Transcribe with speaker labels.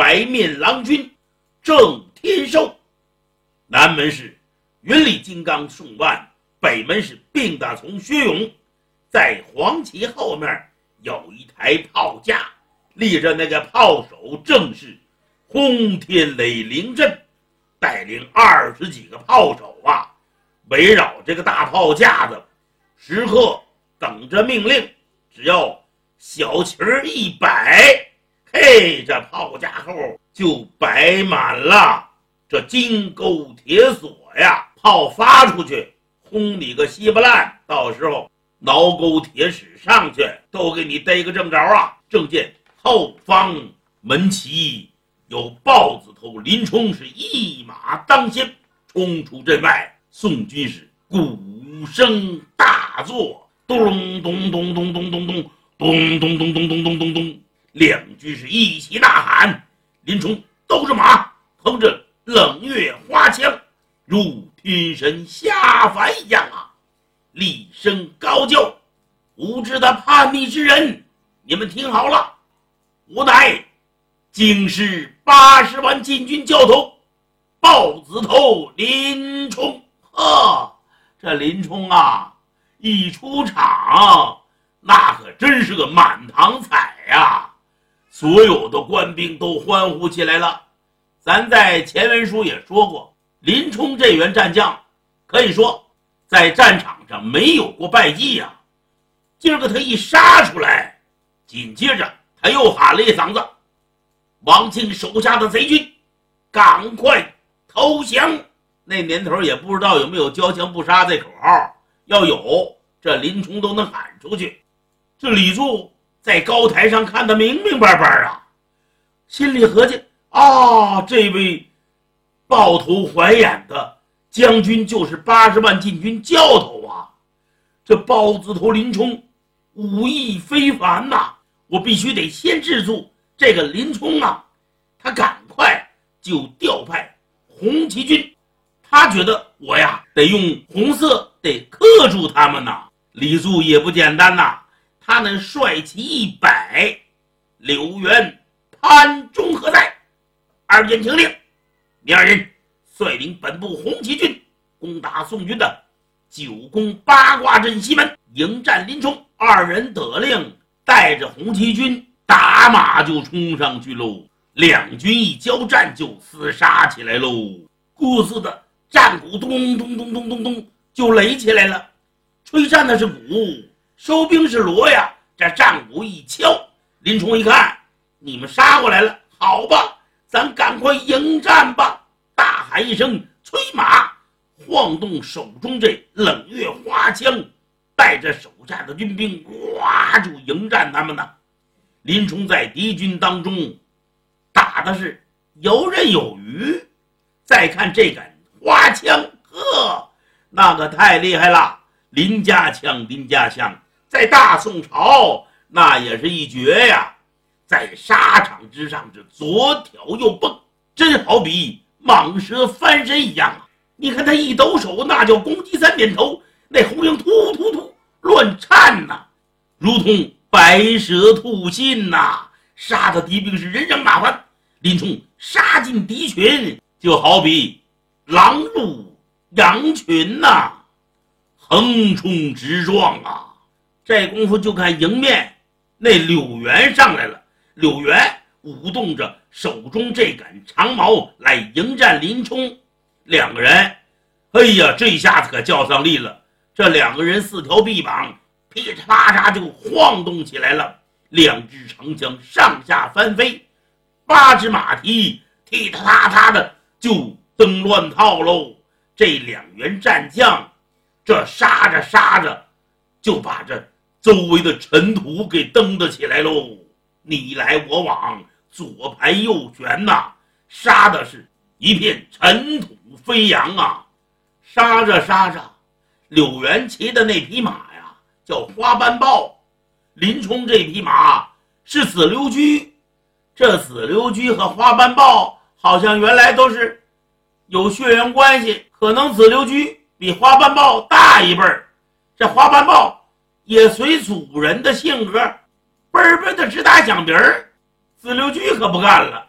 Speaker 1: 白面郎君郑天寿。南门是云里金刚宋万，北门是病大从薛勇。在黄旗后面有一台炮架，立着那个炮手正是轰天雷凌阵，带领20几个炮手啊，围绕这个大炮架子，时刻等着命令。只要小旗儿一摆，嘿，这炮架后就摆满了这金钩铁锁呀，炮发出去轰你个稀巴烂，到时候挠钩铁矢上去都给你逮个正着啊！正见后方门旗有豹子头林冲是一马当先冲出阵外，宋军是鼓声大作，咚咚咚咚咚咚咚咚咚咚咚咚咚咚咚，两军是一起呐喊。林冲兜着马，横着冷月花枪，如天神下凡一样啊！厉声高叫：无知的叛逆之人，你们听好了，我乃京师80万禁军教头豹子头林冲。这林冲啊，一出场那可真是个满堂彩呀，所有的官兵都欢呼起来了。咱在前文书也说过，林冲这员战将可以说在战场上没有过败绩呀。今儿个他一杀出来，紧接着他又喊了一嗓子：王庆手下的贼军赶快投降！那年头也不知道有没有交枪不杀这口号，要有这林冲都能喊出去。这李柱在高台上看得明明白白啊，心里合计啊，这位豹头环眼的将军就是80万禁军教头啊！这豹子头林冲武艺非凡呐，我必须得先制住这个林冲啊！他赶快就调派红旗军，他觉得我呀得用红色得克住他们呐。李肃也不简单呐，他能帅旗一摆，柳原、潘忠何在？二监听令，你二人率领本部红旗军攻打宋军的9宫八卦阵西门，迎战林冲。二人得令，带着红旗军打马就冲上去喽。两军一交战就厮杀起来喽，鼓似的战鼓咚咚咚咚咚咚就擂起来了。吹战的是鼓，收兵是锣呀。这战鼓一敲，林冲一看你们杀过来了，好吧，咱赶快迎战吧！大喊一声，催马，晃动手中这冷月花枪，带着手下的军兵哇就迎战他们呢。林冲在敌军当中打的是游刃有余，再看这杆花枪，那个太厉害了！林家枪，林家枪，在大宋朝那也是一绝呀，在沙场之上是左挑右蹦，真好比蟒蛇翻身一样啊！你看他一抖手，那叫公鸡三点头，那红缨突突突乱颤呐，如同白蛇吐信呐，杀的敌兵是人仰马翻。林冲杀进敌群，就好比狼入羊群呐，横冲直撞啊！这功夫就看迎面那柳原上来了，柳原舞动着手中这杆长矛来迎战林冲。两个人，哎呀，这下子可较上力了。这两个人4条臂膀噼嚓啪嚓就晃动起来了，两支长枪上下翻飞，8只马蹄踢踏踏踏的就蹬乱套喽。这两员战将这杀着杀着就把这周围的尘土给蹬得起来喽，你来我往，左排右旋呐，杀的是一片尘土飞扬啊！杀着杀着，柳原骑的那匹马呀叫花斑豹，林冲这匹马是紫溜驹。这紫溜驹和花斑豹好像原来都是有血缘关系，可能紫溜驹比花斑豹大一辈儿，这花斑豹也随主人的性格，嘣嘣的直打响鼻儿。紫溜驹可不干了，